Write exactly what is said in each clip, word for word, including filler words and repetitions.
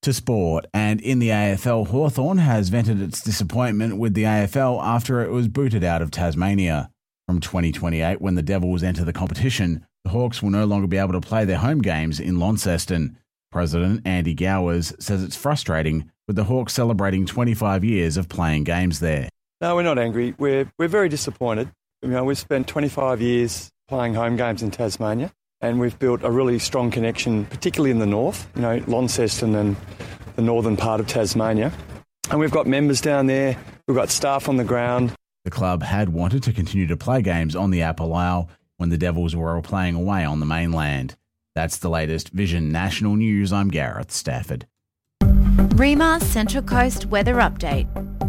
To sport, and in the A F L, Hawthorn has vented its disappointment with the A F L after it was booted out of Tasmania. From twenty twenty-eight, when the Devils enter the competition, the Hawks will no longer be able to play their home games in Launceston. President Andy Gowers says it's frustrating with the Hawks celebrating twenty-five years of playing games there. No, we're not angry. We're we're very disappointed. You know, we've spent twenty-five years playing home games in Tasmania, and we've built a really strong connection, particularly in the north, you know, Launceston and the northern part of Tasmania. And we've got members down there, we've got staff on the ground. The club had wanted to continue to play games on the Appalau when the Devils were playing away on the mainland. That's the latest Vision National News. I'm Gareth Stafford. REMA Central Coast Weather Update.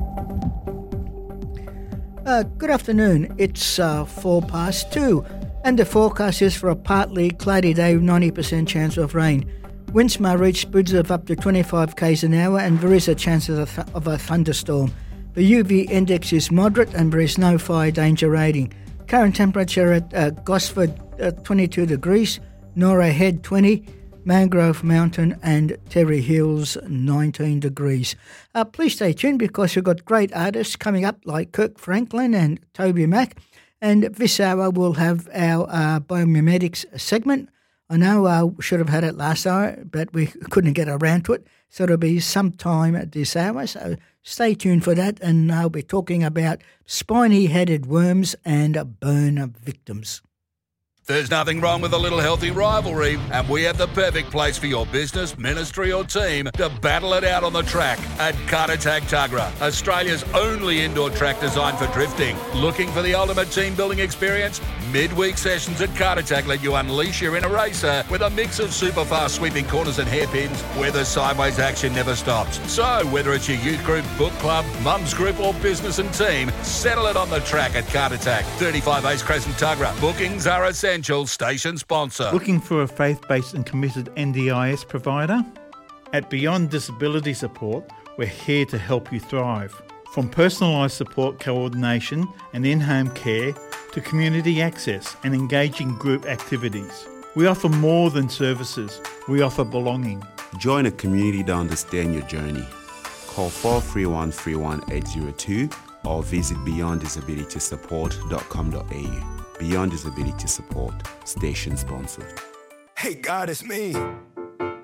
Uh, good afternoon. It's uh, four past two, and the forecast is for a partly cloudy day with ninety percent chance of rain. Winds may reach speeds of up to twenty-five k's an hour, and there is a chance of a, th- of a thunderstorm. The U V index is moderate, and there is no fire danger rating. Current temperature at uh, Gosford uh, twenty-two degrees, Norah Head twenty, Mangrove Mountain and Terry Hills nineteen degrees. Uh, please stay tuned because we've got great artists coming up like Kirk Franklin and Toby Mac. And this hour we'll have our uh, biomimetics segment. I know I uh, should have had it last hour, but we couldn't get around to it. So it'll be sometime at this hour. So stay tuned for that. And I'll be talking about spiny-headed worms and burn victims. There's nothing wrong with a little healthy rivalry, and we have the perfect place for your business, ministry or team to battle it out on the track at Kartatag Tuggerah, Australia's only indoor track designed for drifting. Looking for the ultimate team building experience? Midweek sessions at Kartatag let you unleash your inner racer with a mix of super fast sweeping corners and hairpins where the sideways action never stops. So whether it's your youth group, book club, mums group or business and team, settle it on the track at Kartatag, thirty-five Ace Crescent Tuggerah. Bookings are essential. Station sponsor. Looking for a faith-based and committed N D I S provider? At Beyond Disability Support, we're here to help you thrive. From personalised support coordination and in-home care to community access and engaging group activities. We offer more than services. We offer belonging. Join a community to understand your journey. Call four three one, three one eight zero two or visit beyond disability support dot com dot a u. Beyond Disability Support, station sponsored. Hey God, it's me.